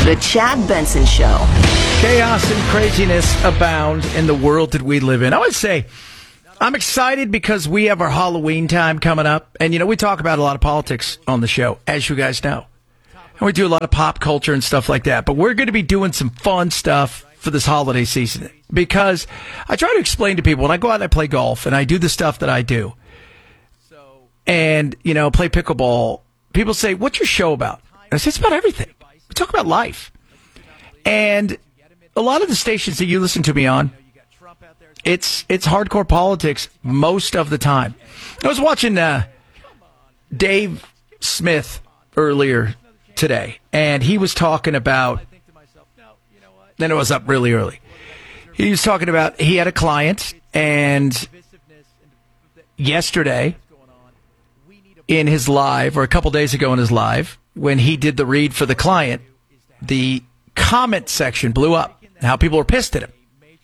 The Chad Benson Show. Chaos and craziness abound in the world that we live in. I would say I'm excited because we have our Halloween time coming up. And, we talk about a lot of politics on the show, as you guys know. And we do a lot of pop culture and stuff like that. But we're going to be doing some fun stuff for this holiday season. Because I try to explain to people, when I go out and I play golf and I do the stuff that I do, and, play pickleball, people say, what's your show about? And I say, it's about everything. We talk about life. And a lot of the stations that you listen to me on, it's hardcore politics most of the time. I was watching Dave Smith earlier today, and he was talking about, then it was up really early. He was talking about, he had a client, and yesterday in his live, or a couple days ago in his live, when he did the read for the client, the comment section blew up. How people were pissed at him.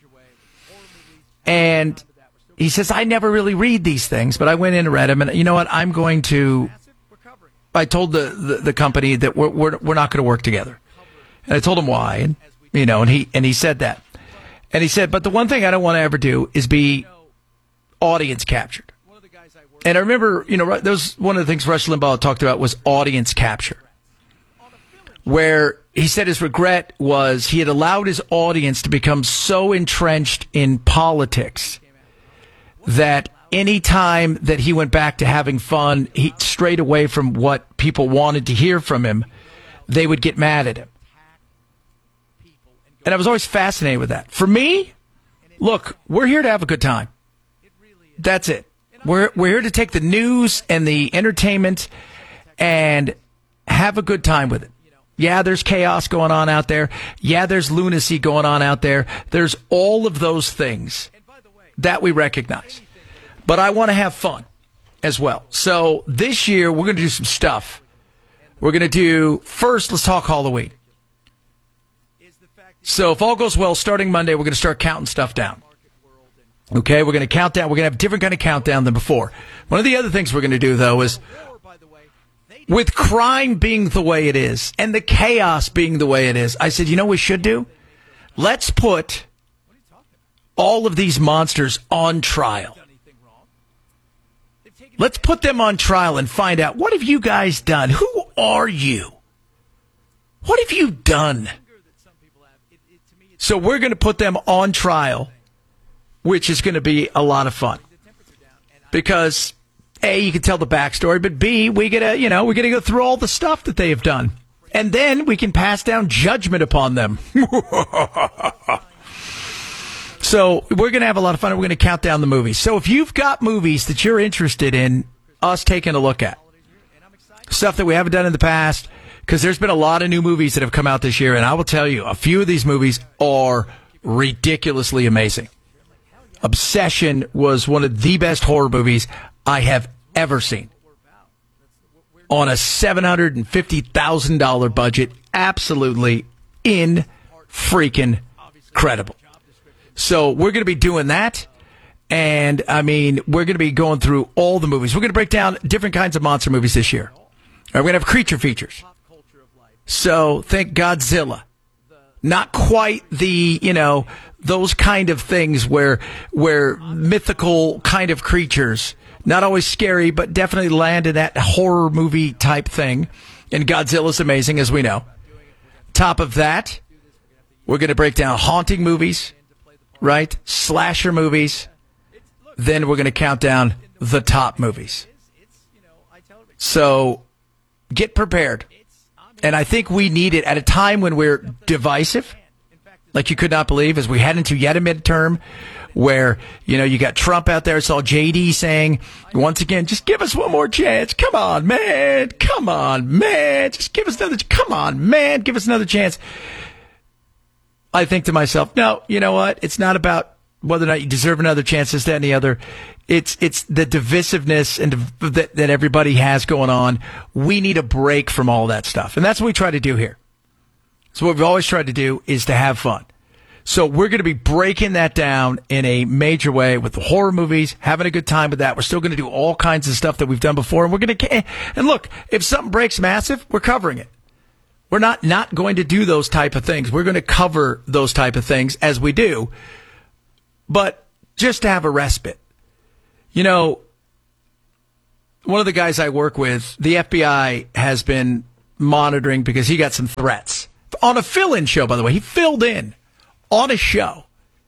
And he says, I never really read these things, but I went in and read them. And you know what? I told the company that we're not going to work together. And I told him why. And, and he said that. And he said, but the one thing I don't want to ever do is be audience captured. And I remember, that was one of the things Rush Limbaugh talked about was audience capture, where he said his regret was he had allowed his audience to become so entrenched in politics that any time that he went back to having fun, he strayed away from what people wanted to hear from him, they would get mad at him. And I was always fascinated with that. For me, look, we're here to have a good time. That's it. We're here to take the news and the entertainment and have a good time with it. Yeah, there's chaos going on out there. Yeah, there's lunacy going on out there. There's all of those things that we recognize. But I want to have fun as well. So this year, we're going to do some stuff. We're going to do, first, let's talk Halloween. So if all goes well, starting Monday, we're going to start counting stuff down. Okay, we're going to count down. We're going to have a different kind of countdown than before. One of the other things we're going to do, though, is with crime being the way it is and the chaos being the way it is, I said, what we should do? Let's put all of these monsters on trial. Let's put them on trial and find out, what have you guys done? Who are you? What have you done? So we're going to put them on trial, which is going to be a lot of fun. Because A, you can tell the backstory, but B, we get to go through all the stuff that they have done. And then we can pass down judgment upon them. So we're going to have a lot of fun, and we're going to count down the movies. So if you've got movies that you're interested in us taking a look at, stuff that we haven't done in the past, because there's been a lot of new movies that have come out this year, and I will tell you, a few of these movies are ridiculously amazing. Obsession was one of the best horror movies I have ever seen. On a $750,000 budget, absolutely freaking-credible. So we're going to be doing that, and, we're going to be going through all the movies. We're going to break down different kinds of monster movies this year. We're going to have creature features. So think Godzilla. Not quite the, those kind of things where mythical kind of creatures, not always scary, but definitely land in that horror movie type thing. And Godzilla's amazing, as we know. Top of that, we're going to break down haunting movies, right? Slasher movies. Then we're going to count down the top movies. So get prepared. And I think we need it at a time when we're divisive, like you could not believe, as we head into yet a midterm where, you got Trump out there. I saw JD saying, once again, just give us one more chance. Come on, man. Come on, man. Just give us come on, man. Give us another chance. I think to myself, no, you know what? It's not about whether or not you deserve another chance, this, that, and the other. It's the divisiveness and that everybody has going on. We need a break from all that stuff. And that's what we try to do here. So what we've always tried to do is to have fun. So we're going to be breaking that down in a major way with the horror movies, having a good time with that. We're still going to do all kinds of stuff that we've done before. And we're going to, and look, if something breaks massive, we're covering it. We're not going to do those type of things. We're going to cover those type of things as we do, but just to have a respite. You know, one of the guys I work with, the FBI has been monitoring because he got some threats. On a fill-in show, by the way. He filled in on a show.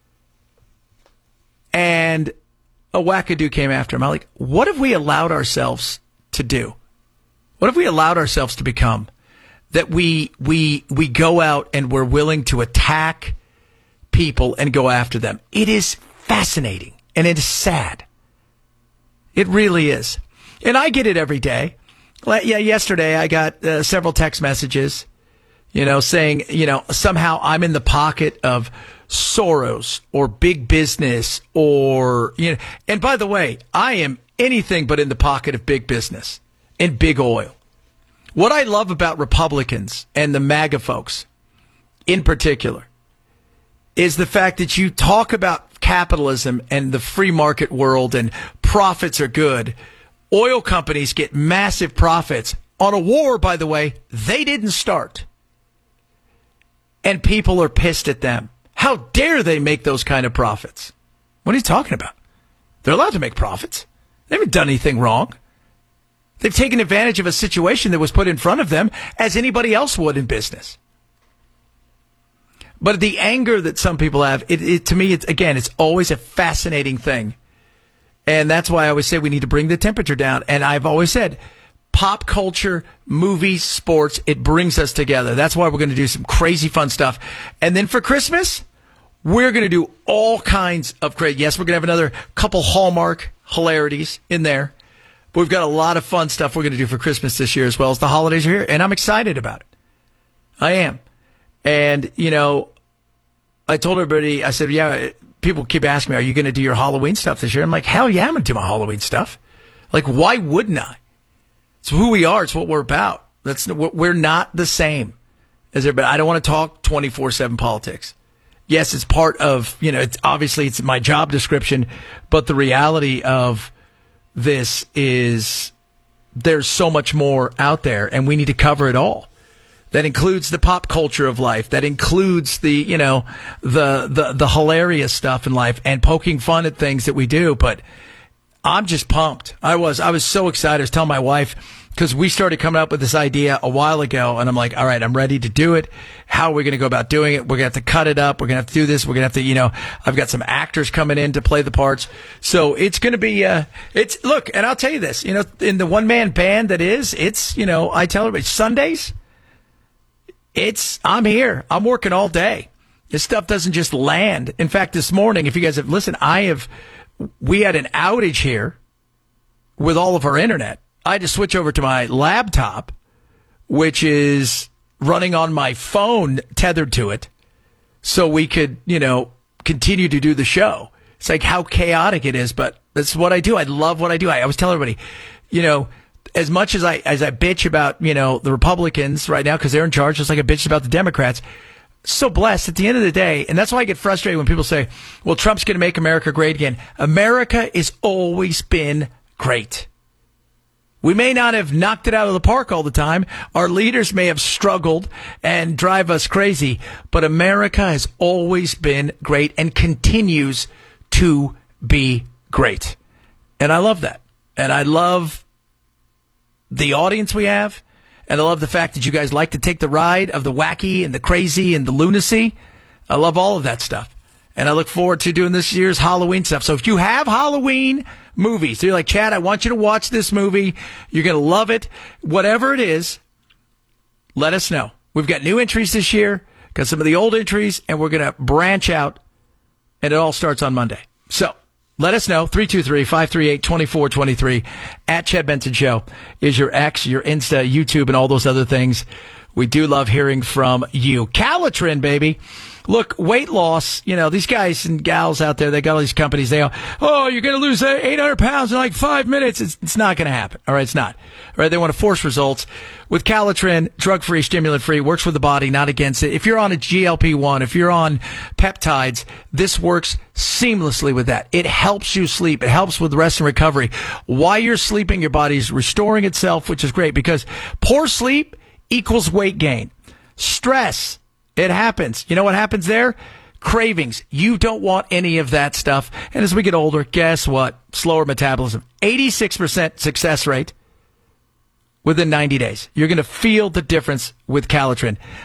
And a wackadoo came after him. I'm like, what have we allowed ourselves to do? What have we allowed ourselves to become? That we go out and we're willing to attack people and go after them. It is fascinating and it is sad. It really is. And I get it every day. Yeah, yesterday I got several text messages, saying, somehow I'm in the pocket of Soros or big business or, and by the way, I am anything but in the pocket of big business and big oil. What I love about Republicans and the MAGA folks in particular is the fact that you talk about capitalism and the free market world and profits are good. Oil companies get massive profits on a war, by the way, they didn't start. And people are pissed at them. How dare they make those kind of profits? What are you talking about? They're allowed to make profits. They haven't done anything wrong. They've taken advantage of a situation that was put in front of them as anybody else would in business. But the anger that some people have, to me, it's always a fascinating thing. And that's why I always say we need to bring the temperature down. And I've always said, pop culture, movies, sports, it brings us together. That's why we're going to do some crazy fun stuff. And then for Christmas, we're going to do all kinds of crazy. Yes, we're going to have another couple Hallmark hilarities in there. But we've got a lot of fun stuff we're going to do for Christmas this year as well as the holidays are here. And I'm excited about it. I am. And, I told everybody, I said, yeah, people keep asking me, are you going to do your Halloween stuff this year? I'm like, hell yeah, I'm going to do my Halloween stuff. Like, why wouldn't I? It's who we are. It's what we're about. We're not the same as everybody. I don't want to talk 24/7 politics. Yes, it's part of, it's my job description, but the reality of this is there's so much more out there and we need to cover it all. That includes the pop culture of life. That includes the hilarious stuff in life and poking fun at things that we do. But I'm just pumped. I was so excited. I was telling my wife because we started coming up with this idea a while ago, and I'm like, all right, I'm ready to do it. How are we going to go about doing it? We're going to have to cut it up. We're going to have to do this. We're going to have to, I've got some actors coming in to play the parts. So it's going to be, look, and I'll tell you this, in the one-man band I tell everybody, Sundays, I'm here. I'm working all day. This stuff doesn't just land. In fact, this morning, if you guys have listened, we had an outage here with all of our internet. I had to switch over to my laptop, which is running on my phone tethered to it so we could, continue to do the show. It's like how chaotic it is, but that's what I do. I love what I do. I always tell everybody, as much as I bitch about, the Republicans right now because they're in charge, just like I bitch about the Democrats, so blessed at the end of the day. And that's why I get frustrated when people say, well, Trump's going to make America great again. America has always been great. We may not have knocked it out of the park all the time. Our leaders may have struggled and drive us crazy, but America has always been great and continues to be great. And I love that. And I love the audience we have. And I love the fact that you guys like to take the ride of the wacky and the crazy and the lunacy. I love all of that stuff. And I look forward to doing this year's Halloween stuff. So if you have Halloween movies, so you're like, Chad, I want you to watch this movie. You're going to love it. Whatever it is, let us know. We've got new entries this year, got some of the old entries, and we're going to branch out. And it all starts on Monday. So let us know. 323-538-2423 at Chad Benson Show is your X, your Insta, YouTube, and all those other things. We do love hearing from you. Calitrin, baby. Look, weight loss, these guys and gals out there, they got all these companies, you're going to lose 800 pounds in like 5 minutes. It's not going to happen. All right, it's not. All right, they want to force results. With Calitrin, drug-free, stimulant-free, works with the body, not against it. If you're on a GLP-1, if you're on peptides, this works seamlessly with that. It helps you sleep. It helps with rest and recovery. While you're sleeping, your body's restoring itself, which is great because poor sleep equals weight gain. Stress. It happens. You know what happens there? Cravings. You don't want any of that stuff. And as we get older, guess what? Slower metabolism. 86% success rate within 90 days. You're going to feel the difference with Calitrin.